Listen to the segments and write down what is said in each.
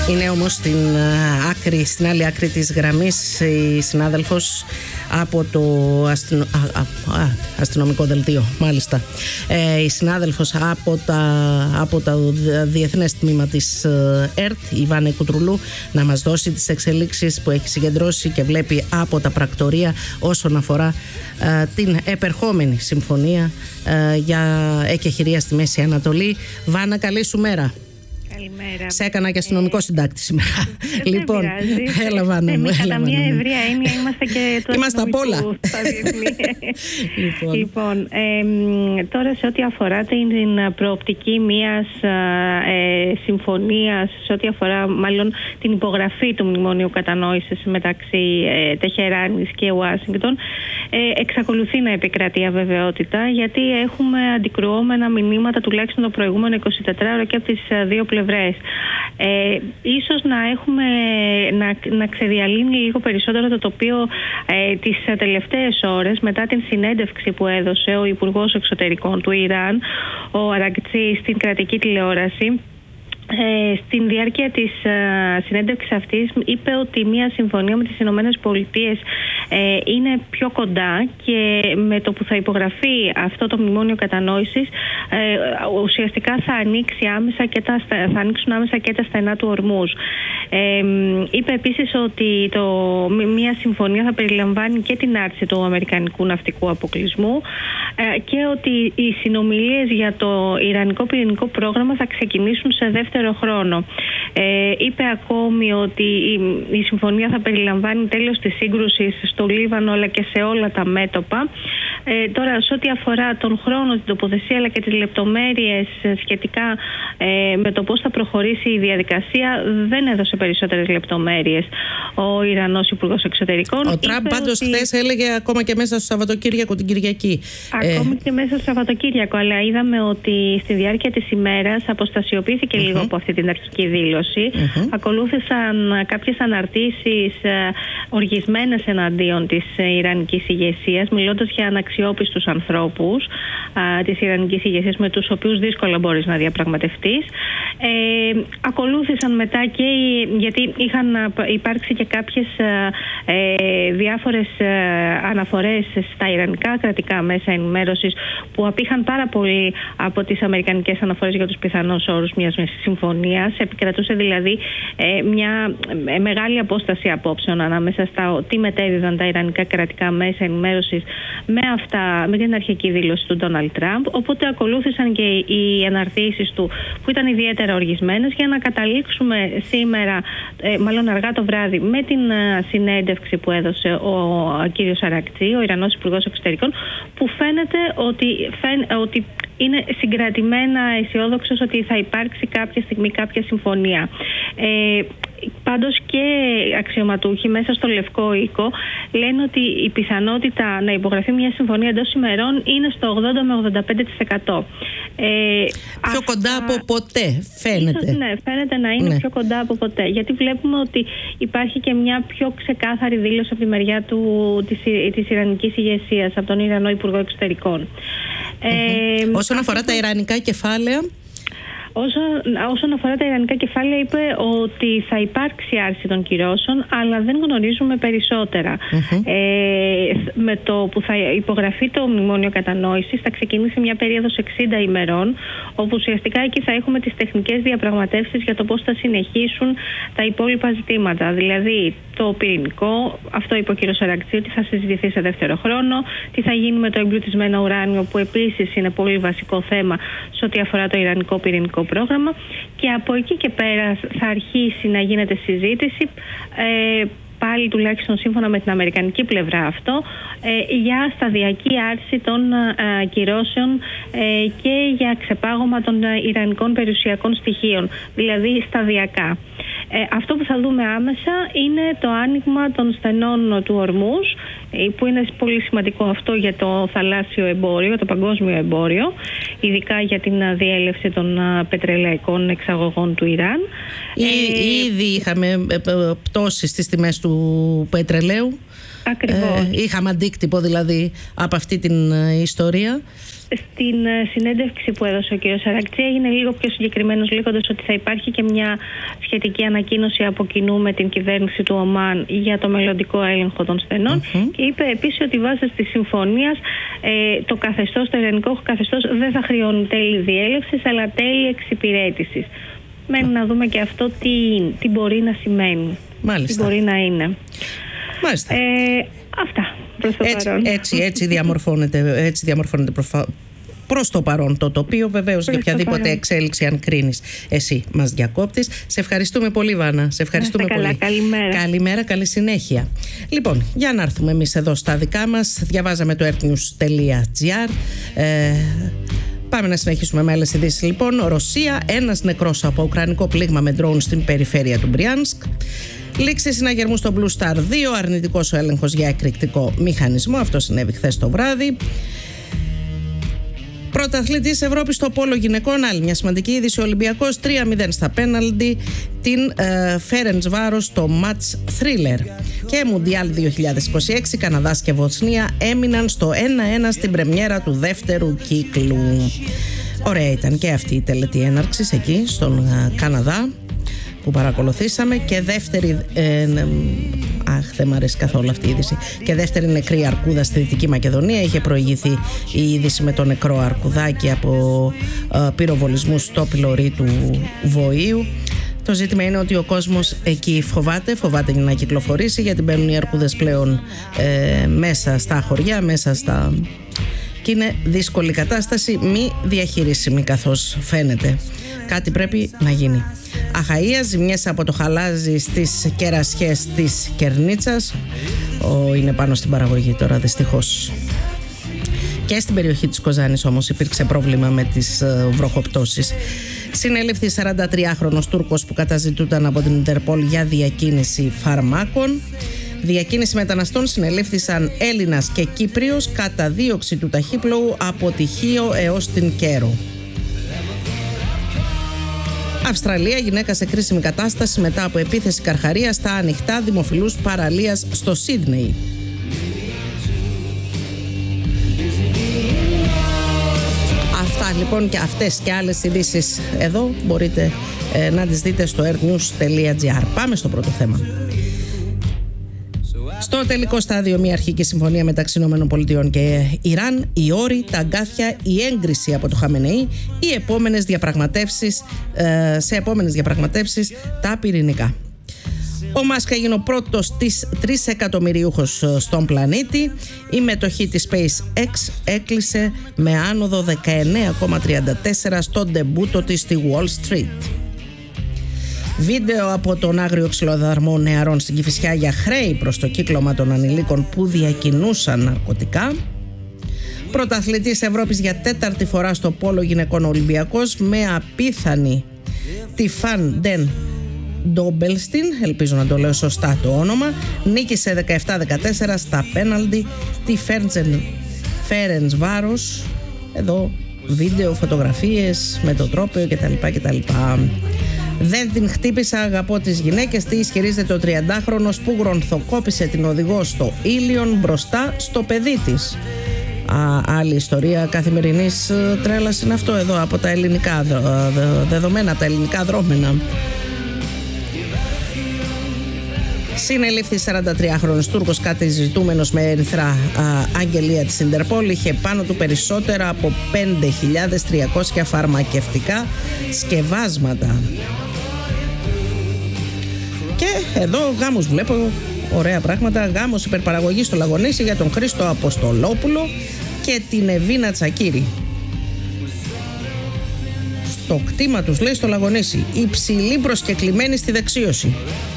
Είναι όμως στην άλλη άκρη της γραμμής η συνάδελφος από το αστυνομικό δελτίο, μάλιστα. Η συνάδελφος από το Διεθνές Τμήμα της ΕΡΤ, η Βάνα Κουτρουλού, να μας δώσει τις εξελίξεις που έχει συγκεντρώσει και βλέπει από τα πρακτορία όσον αφορά την επερχόμενη συμφωνία για εκεχηρία στη Μέση Ανατολή. Βάνα, καλή σου μέρα. Καλημέρα. Σε έκανα και αστυνομικό συντάκτη σήμερα. Λοιπόν, έλα Βάνα μου. Κατά μια ευρεία έννοια είμαστε και το είμαστε απ' όλα. Λοιπόν, τώρα σε ό,τι αφορά την προοπτική μιας συμφωνίας, σε ό,τι αφορά μάλλον την υπογραφή του Μνημονίου Κατανόησης μεταξύ Τεχεράνης και Ουάσιγκτον, εξακολουθεί να επικρατεί αβεβαιότητα, γιατί έχουμε αντικρουόμενα μηνύματα τουλάχιστον το προηγούμενο 24ωρο και από τις δύο πλευρές. Ίσως να ξεδιαλύνει λίγο περισσότερο το τοπίο τις τελευταίες ώρες, μετά την συνέντευξη που έδωσε ο Υπουργός Εξωτερικών του Ιράν, ο Αραγκτσί, στην κρατική τηλεόραση. Στην διάρκεια της συνέντευξης αυτής είπε ότι μια συμφωνία με τις Ηνωμένες Πολιτείες είναι πιο κοντά, και με το που θα υπογραφεί αυτό το Μνημόνιο Κατανόησης ουσιαστικά θα ανοίξουν άμεσα και τα στενά του Ορμούζ. Είπε επίσης ότι μια συμφωνία θα περιλαμβάνει και την άρση του αμερικανικού ναυτικού αποκλεισμού και ότι οι συνομιλίες για το ιρανικό πυρηνικό πρόγραμμα θα ξεκινήσουν σε δεύτερο χρόνο. Είπε ακόμη ότι η συμφωνία θα περιλαμβάνει τέλος της σύγκρουσης στο Λίβανο, αλλά και σε όλα τα μέτωπα. Τώρα, σε ό,τι αφορά τον χρόνο, την τοποθεσία αλλά και τις λεπτομέρειες σχετικά με το πώς θα προχωρήσει η διαδικασία, δεν έδωσε περισσότερες λεπτομέρειες ο Ιρανός Υπουργός Εξωτερικών. Ο Τραμπ πάντως χθες έλεγε ακόμα και μέσα στο Σαββατοκύριακο, την Κυριακή. Ακόμη και μέσα στο Σαββατοκύριακο, αλλά είδαμε ότι στη διάρκεια της ημέρας αποστασιοποιήθηκε λίγο από αυτή την αρχική δήλωση. Ακολούθησαν κάποιες αναρτήσεις οργισμένες εναντίον της Ιρανικής ηγεσίας, μιλώντας για αναξιόπιστους ανθρώπους της Ιρανικής ηγεσίας, με τους οποίους δύσκολα μπορείς να διαπραγματευτείς. Ακολούθησαν μετά και γιατί είχαν υπάρξει και κάποιες διάφορες αναφορές στα ιρανικά κρατικά μέσα ενημέρωσης που απήχαν πάρα πολύ από τις αμερικανικές αναφορές για τους πιθανούς όρους μιας συμφωνίας. Επικρατούσε δηλαδή μια μεγάλη απόσταση απόψεων ανάμεσα στα τι μετέδιδαν τα ιρανικά κρατικά μέσα ενημέρωσης με την αρχική δήλωση του Ντόναλντ Τραμπ. Οπότε ακολούθησαν και οι αναρτήσεις του, που ήταν ιδιαίτερα οργισμένες, για να καταλήξουμε σήμερα, μάλλον αργά το βράδυ, με την συνέντευξη που έδωσε ο κύριος Αραγκτσί, ο Ιρανός Υπουργός Εξωτερικών, που φαίνεται ότι είναι συγκρατημένα αισιόδοξος ότι θα υπάρξει κάποια στιγμή κάποια συμφωνία. Πάντως και αξιωματούχοι μέσα στο Λευκό Οίκο λένε ότι η πιθανότητα να υπογραφεί μια συμφωνία εντός ημερών είναι στο 80 με 85%. Πιο κοντά από ποτέ φαίνεται. Ίσως, ναι, φαίνεται να είναι πιο κοντά από ποτέ. Γιατί βλέπουμε ότι υπάρχει και μια πιο ξεκάθαρη δήλωση από τη μεριά της Ιρανικής ηγεσίας, από τον Ιρανό Υπουργό Εξωτερικών. Όσον αφορά τα ιρανικά κεφάλαια, Όσον αφορά τα ιρανικά κεφάλαια, είπε ότι θα υπάρξει άρση των κυρώσεων, αλλά δεν γνωρίζουμε περισσότερα. Με το που θα υπογραφεί το Μνημόνιο Κατανόησης, θα ξεκινήσει μια περίοδος 60 ημερών, όπου ουσιαστικά εκεί θα έχουμε τις τεχνικές διαπραγματεύσεις για το πώς θα συνεχίσουν τα υπόλοιπα ζητήματα. Δηλαδή το πυρηνικό, αυτό είπε ο κ. Αραγκτσί, ότι θα συζητηθεί σε δεύτερο χρόνο, τι θα γίνει με το εμπλουτισμένο ουράνιο, που επίσης είναι πολύ βασικό θέμα σε ό,τι αφορά το ιρανικό πυρηνικό πρόγραμμα, και από εκεί και πέρα θα αρχίσει να γίνεται συζήτηση, πάλι τουλάχιστον σύμφωνα με την αμερικανική πλευρά αυτό, για σταδιακή άρση των κυρώσεων και για ξεπάγωμα των ιρανικών περιουσιακών στοιχείων, δηλαδή σταδιακά. Αυτό που θα δούμε άμεσα είναι το άνοιγμα των στενών του Ορμούζ που είναι πολύ σημαντικό αυτό για το θαλάσσιο εμπόριο, το παγκόσμιο εμπόριο, ειδικά για την διέλευση των πετρελαϊκών εξαγωγών του Ιράν. Ήδη είχαμε πτώσεις στις τιμές του πετρελαίου. Ακριβώς. Είχαμε αντίκτυπο δηλαδή από αυτή την ιστορία. Στην συνέντευξη που έδωσε ο κ. Σαρακτσί έγινε λίγο πιο συγκεκριμένος, λέγοντας ότι θα υπάρχει και μια σχετική ανακοίνωση από κοινού με την κυβέρνηση του Ομάν για το μελλοντικό έλεγχο των στενών. Και είπε επίσης ότι βάσει της συμφωνίας το ελληνικό καθεστώς δεν θα χρεώνει τέλη διέλευσης αλλά τέλη εξυπηρέτησης. Μένει να δούμε και αυτό τι μπορεί να σημαίνει. Μάλιστα. Τι μπορεί να είναι. Μάλιστα. Αυτά προς το παρόν. Έτσι διαμορφώνεται προς το παρόν το τοπίο. Βεβαίως για οποιαδήποτε εξέλιξη, αν κρίνεις, εσύ μας διακόπτεις. Σε ευχαριστούμε πολύ, Βάνα. Σε ευχαριστούμε πολύ. Καλημέρα. Καλημέρα, καλή συνέχεια. Λοιπόν, για να έρθουμε εμείς εδώ στα δικά μας. Διαβάζαμε το earthnews.gr. Πάμε να συνεχίσουμε με άλλες ειδήσεις. Λοιπόν, Ρωσία, ένας νεκρός από ουκρανικό πλήγμα με ντρόουν στην περιφέρεια του Μπριάνσκ. Λήξη συναγερμού στο Blue Star 2, αρνητικός ο έλεγχος για εκρηκτικό μηχανισμό. Αυτό συνέβη χθες το βράδυ. Πρωταθλητής Ευρώπης στο πόλο γυναικών, άλλη μια σημαντική είδηση. Ο Ολυμπιακός 3-0 στα πέναλντι την Ferencváros στο match thriller. Και Μουντιάλ 2026, Καναδάς και Βοσνία έμειναν στο 1-1 στην πρεμιέρα του δεύτερου κύκλου. Ωραία ήταν και αυτή η τελετή έναρξης εκεί στον Καναδά που παρακολουθήσαμε. Και δεύτερη δεν μ' αρέσει καθόλου αυτή η είδηση. Και δεύτερη νεκρή αρκούδα στη Δυτική Μακεδονία. Είχε προηγηθεί η είδηση με το νεκρό αρκουδάκι από πυροβολισμούς στο πυλωρί του Βοήου. Το ζήτημα είναι ότι ο κόσμος εκεί φοβάται να κυκλοφορήσει, γιατί μπαίνουν οι αρκούδες πλέον μέσα στα χωριά, και είναι δύσκολη κατάσταση, μη διαχειρίσιμη καθώς φαίνεται. Κάτι πρέπει να γίνει. Αχαΐα, ζημιές από το χαλάζι στις κερασιές της Κερνίτσας. Είναι πάνω στην παραγωγή τώρα, δυστυχώς. Και στην περιοχή της Κοζάνης όμως υπήρξε πρόβλημα με τις βροχοπτώσεις. Συνέληφθη 43χρονος Τούρκος που καταζητούταν από την Ιντερπόλ για διακίνηση φαρμάκων. Διακίνηση μεταναστών συνελήφθησαν Έλληνας και Κύπριος κατά δίωξη του ταχύπλοου από τη Χίο έως την Κέρο. Αυστραλία, γυναίκα σε κρίσιμη κατάσταση μετά από επίθεση καρχαρίας στα ανοιχτά δημοφιλούς παραλίας στο Σίδνεϊ. Αυτά λοιπόν και αυτές και άλλες ειδήσεις εδώ μπορείτε να τις δείτε στο earthnews.gr. Πάμε στο πρώτο θέμα. Στο τελικό στάδιο, μια αρχική συμφωνία μεταξύ ΗΠΑ και Ιράν, οι όροι, τα αγκάθια, η έγκριση από το Χαμενεή, σε επόμενες διαπραγματεύσεις τα πυρηνικά. Ο Μάσκ έγινε ο πρώτος της 3 εκατομμυριούχος στον πλανήτη. Η μετοχή της SpaceX έκλεισε με άνοδο 19,34 στο ντεμπούτο της στη Wall Street. Βίντεο από τον άγριο ξυλοδαρμό νεαρών στην Κηφισιά για χρέη προς το κύκλωμα των ανηλίκων που διακινούσαν ναρκωτικά. Πρωταθλητής Ευρώπης για 4η φορά στο πόλο γυναικών Ολυμπιακός με απίθανη τη Φαν Ντεν Ντόμπελστιν, ελπίζω να το λέω σωστά το όνομα, νίκησε 17-14 στα πέναλντι τη Ferencváros. Εδώ βίντεο, φωτογραφίες με το τρόπαιο κτλ. Δεν την χτύπησα, αγαπώ τις γυναίκες, τι ισχυρίζεται ο 30χρονος που γρονθοκόπησε την οδηγό στο Ήλιον μπροστά στο παιδί της. Άλλη ιστορία καθημερινής τρέλας είναι αυτό εδώ από τα ελληνικά δεδομένα, από τα ελληνικά δρόμενα. Συνελήφθη 43χρονος Τούρκος κατεζητούμενος με ερυθρά αγγελία της Ιντερπόλ. Είχε πάνω του περισσότερα από 5.300 φαρμακευτικά σκευάσματα. Και εδώ γάμους βλέπω, ωραία πράγματα. Γάμος υπερπαραγωγής στο Λαγονίσι για τον Χρήστο Αποστολόπουλο και την Εβίνα Τσακύρη. Στο κτήμα τους, λέει, στο Λαγονίσι, υψηλή προσκεκλημένη στη δεξίωση.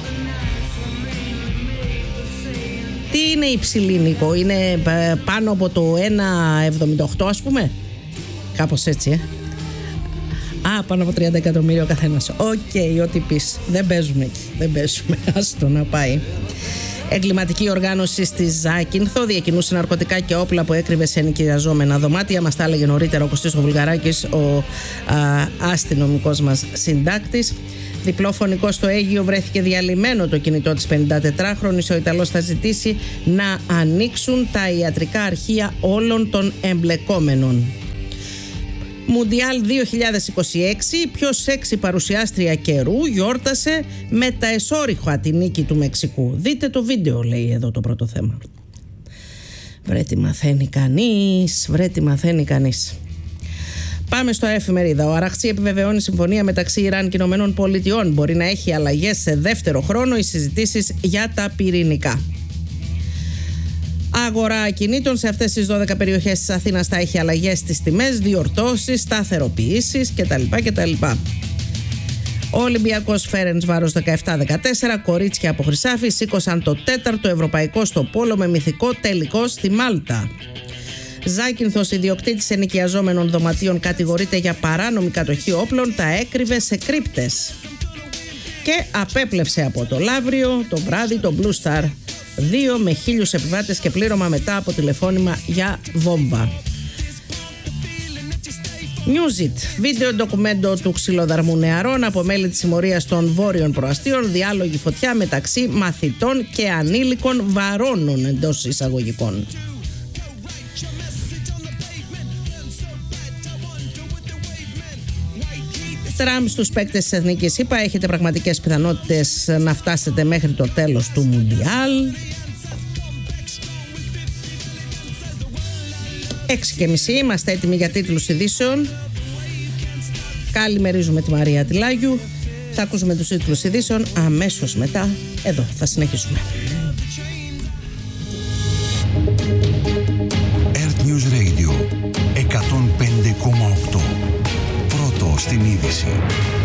Τι είναι υψηλή, Νίκο? Είναι πάνω από το 1,78 ας πούμε? Κάπως έτσι, πάνω από 30 εκατομμύρια ο καθένας. Οκ, ό,τι πεις. Δεν παίζουμε εκεί. Δεν παίζουμε. Άστο να πάει. Εγκληματική οργάνωση στη Ζάκυνθο διακινούσε ναρκωτικά και όπλα που έκρυβε σε ενοικιαζόμενα δωμάτια. Μας τα έλεγε νωρίτερα ο Κωστής Βουλγαράκης, ο αστυνομικός μας συντάκτης. Διπλό φωνικό στο Αίγυο, βρέθηκε διαλυμένο το κινητό της 54χρονης. Ο Ιταλός θα ζητήσει να ανοίξουν τα ιατρικά αρχεία όλων των εμπλεκόμενων. Μουντιάλ 2026, η πιο σεξι παρουσιάστρια καιρού γιόρτασε με τα εσώριχα τη νίκη του Μεξικού. Δείτε το βίντεο, λέει εδώ το πρώτο θέμα. Βρε τι μαθαίνει κανείς. Πάμε στο εφημερίδα. Ο Αραχτσί επιβεβαιώνει συμφωνία μεταξύ Ιράν και Ηνωμένων Πολιτειών. Μπορεί να έχει αλλαγές σε δεύτερο χρόνο οι συζητήσεις για τα πυρηνικά. Αγορά ακινήτων σε αυτές τις 12 περιοχές της Αθήνας θα έχει αλλαγές στις τιμές, διορθώσεις, σταθεροποιήσεις κτλ. Ο Ολυμπιακός Φέρεντσβάρος 17-14, κορίτσια από Χρυσάφι σήκωσαν το 4ο ευρωπαϊκό στο πόλο με μυθικό τελικό στη Μάλτα. Ζάκυνθος, ιδιοκτήτης ενοικιαζόμενων δωματίων, κατηγορείται για παράνομη κατοχή όπλων, τα έκρυβε σε κρύπτες. Και απέπλευσε από το Λαύριο το βράδυ το Blue Star 2 με 1.000 επιβάτες και πλήρωμα μετά από τηλεφώνημα για βόμβα. Newsit, βίντεο ντοκουμέντο του ξυλοδαρμού νεαρών από μέλη της συμμορίας των Βόρειων Προαστίων, διάλογη φωτιά μεταξύ μαθητών και ανήλικων βαρώνων εντός εισαγωγικών. Τραμπ στους παίκτες της Εθνικής ΗΠΑ: έχετε πραγματικές πιθανότητες να φτάσετε μέχρι το τέλος του Μουντιάλ. 6:30 είμαστε έτοιμοι για τίτλους ειδήσεων. Καλημερίζουμε τη Μαρία Τιλάγιου. Θα ακούσουμε τους τίτλους ειδήσεων αμέσως μετά. Εδώ θα συνεχίσουμε. Earth News Radio 105,8. Πρώτο στην είδηση.